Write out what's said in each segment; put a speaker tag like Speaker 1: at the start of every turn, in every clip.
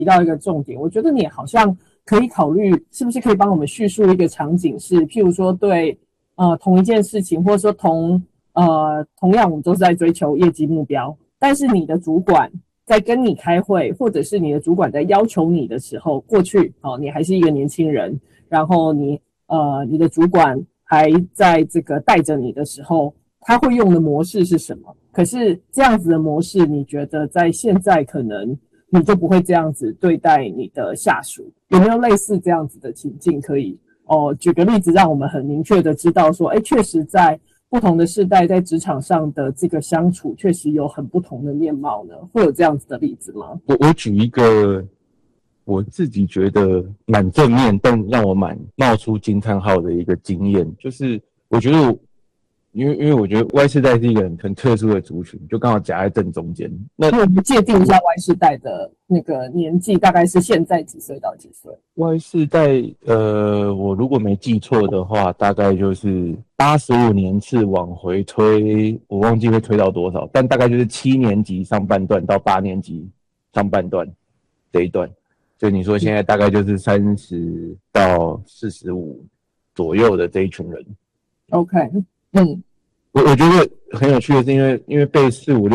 Speaker 1: 提到一个重点，我觉得你好像可以考虑是不是可以帮我们叙述一个场景是，譬如说对同一件事情，或者说同样我们都是在追求业绩目标，但是你的主管在跟你开会，或者是你的主管在要求你的时候，过去你还是一个年轻人，然后你的主管还在这个带着你的时候，他会用的模式是什么？可是这样子的模式，你觉得在现在可能你就不会这样子对待你的下属？有没有类似这样子的情境可以举个例子，让我们很明确的知道说，确实在不同的世代在职场上的这个相处，确实有很不同的面貌呢？会有这样子的例子吗？
Speaker 2: 我举一个我自己觉得蛮正面，但让我蛮冒出惊叹号的一个经验，就是我觉得因为我觉得 Y 世代是一个很特殊的族群，就刚好夹在正中间。那
Speaker 1: 我们界定一下 Y 世代的那个年纪，大概是现在几岁到几岁
Speaker 2: ？Y 世代，我如果没记错的话，大概就是85年次往回推，我忘记会推到多少，但大概就是7年级上半段到8年级上半段这一段。所以你说现在大概就是30到45左右的这一群人。
Speaker 1: OK，
Speaker 2: 我觉得很有趣的是，因为被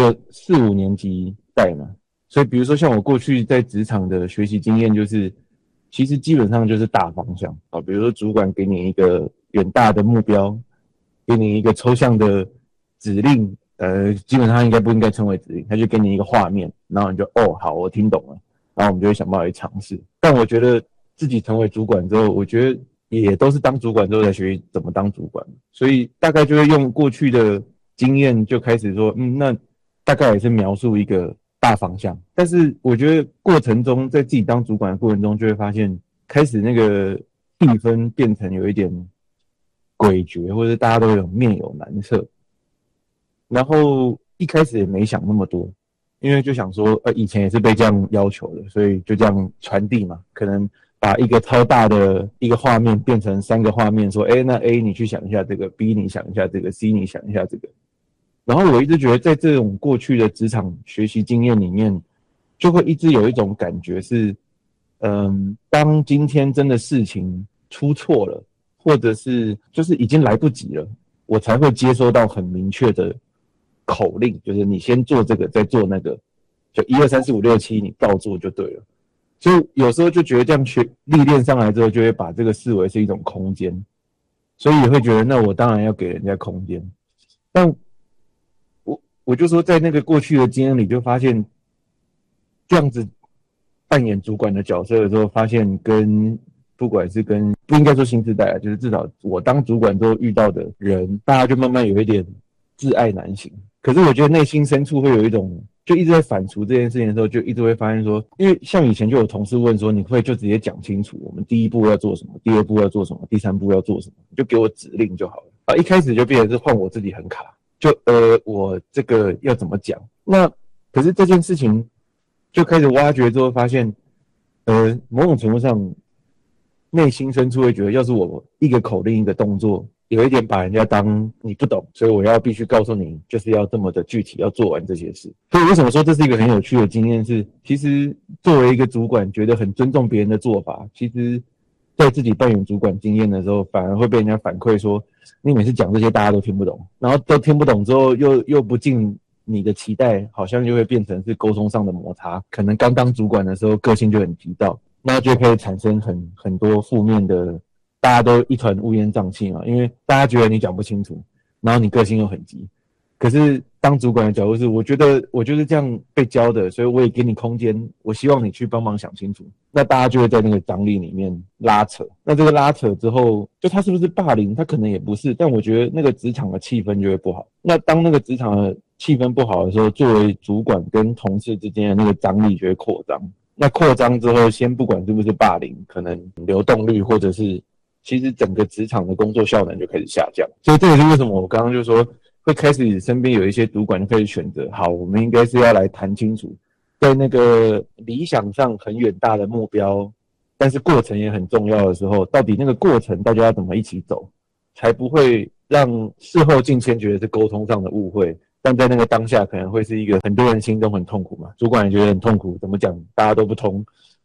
Speaker 2: 4、5年级带嘛，所以比如说像我过去在职场的学习经验，就是其实基本上就是大方向啊，比如说主管给你一个远大的目标，给你一个抽象的指令，基本上应该不应该称为指令，他就给你一个画面，然后你就好，我听懂了，然后我们就会想办法去尝试。但我觉得自己成为主管之后，我觉得也都是当主管之后才学习怎么当主管，所以大概就会用过去的经验就开始说，那大概也是描述一个大方向。但是我觉得过程中，在自己当主管的过程中，就会发现开始那个气氛变成有一点诡谲，或者大家都有面有难色。然后一开始也没想那么多，因为就想说，以前也是被这样要求的，所以就这样传递嘛，可能把一个超大的一个画面变成3个画面，说，那 A 你去想一下这个 ，B 你想一下这个 ，C 你想一下这个。然后我一直觉得，在这种过去的职场学习经验里面，就会一直有一种感觉是，当今天真的事情出错了，或者是就是已经来不及了，我才会接收到很明确的口令，就是你先做这个，再做那个，就1、2、3、4、5、6、7，你照做就对了。所以有时候就觉得这样历练上来之后，就会把这个视为是一种空间，所以也会觉得那我当然要给人家空间。但我就说在那个过去的经验里，就发现这样子扮演主管的角色的时候，发现不管是跟不应该说新世代啊，就是至少我当主管之后遇到的人，大家就慢慢有一点自爱难行。可是我觉得内心深处会有一种，就一直在反刍这件事情的时候，就一直会发现说，因为像以前就有同事问说，你会就直接讲清楚，我们第1步要做什么，第2步要做什么，第3步要做什么，你就给我指令就好了。一开始就变成是换我自己很卡，就我这个要怎么讲？那可是这件事情就开始挖掘之后，发现某种程度上，内心深处会觉得，要是我一个口令一个动作，有一点把人家当你不懂，所以我要必须告诉你，就是要这么的具体，要做完这些事。所以为什么说这是一个很有趣的经验是，其实作为一个主管，觉得很尊重别人的做法，其实在自己扮演主管经验的时候，反而会被人家反馈说，你每次讲这些大家都听不懂，然后都听不懂之后又不尽你的期待，好像就会变成是沟通上的摩擦。可能刚当主管的时候个性就很急躁，那就可以产生很多负面的，大家都一团乌烟瘴气嘛，因为大家觉得你讲不清楚，然后你个性又很急。可是当主管的角度是，我觉得我就是这样被教的，所以我也给你空间，我希望你去帮忙想清楚。那大家就会在那个张力里面拉扯，那这个拉扯之后，就他是不是霸凌，他可能也不是，但我觉得那个职场的气氛就会不好。那当那个职场的气氛不好的时候，作为主管跟同事之间的那个张力就会扩张。那扩张之后，先不管是不是霸凌，可能流动率或者是其实整个职场的工作效能就开始下降。所以这也是为什么我刚刚就说会开始身边有一些主管就开始选择，好，我们应该是要来谈清楚，在那个理想上很远大的目标，但是过程也很重要的时候，到底那个过程大家要怎么一起走，才不会让事后进先觉得是沟通上的误会，但在那个当下可能会是一个很多人心中很痛苦嘛，主管也觉得很痛苦，怎么讲大家都不通，